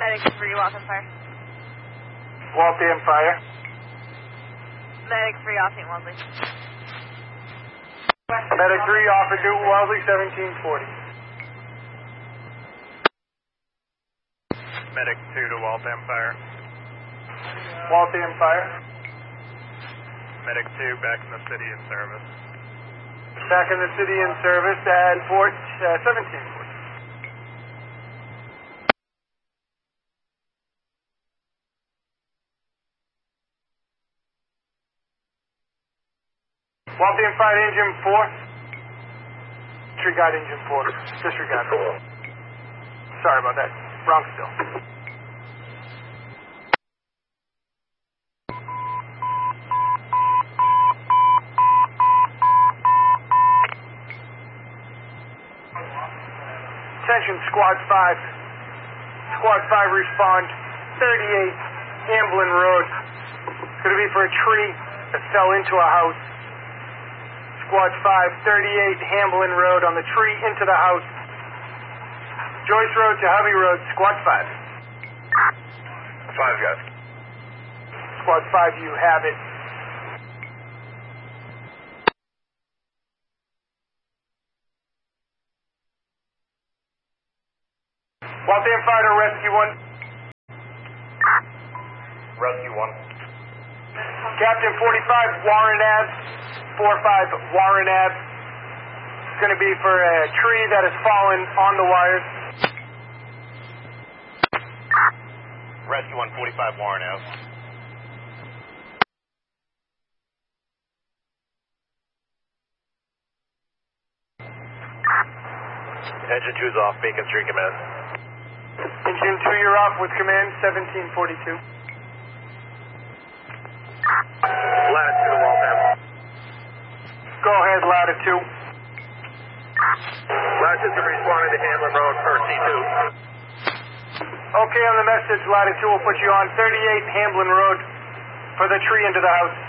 Medic 3, Waltham Fire. Waltham Fire. Medic 3, off St. Wellesley. Medic 3, off at Newton Wellesley, 1740. Medic 2 to Waltham Fire. Waltham Fire. Medic 2 back in the city in service. Back in the city in service at Fort 1740. Waltham Fire Engine 4. Disregard Engine 4. Disregard. Sorry about that. Wrong still. Attention, Squad 5. Squad 5 respond. 38 Hamblin Road. It's going to be for a tree that fell into a house. Squad 5, 38 Hamblin Road on the tree into the house. Joyce Road to Hovey Road, Squad 5. 5 guys. Squad 5, you have it. Waltham Fire to Rescue 1. Rescue 1. Captain 45, Warren Ave. 45 Warren Ave. It's going to be for a tree that has fallen on the wires. Rescue 145 Warren Ave. Engine 2 is off, Beacon Street Command. Engine 2, you're off with command, 1742. Latitude to Waltham. Go ahead, Latitude. Latitude's responding to Hamlin Road for C2. Okay, on the message, Latitude will put you on 38 Hamblin Road for the tree into the house.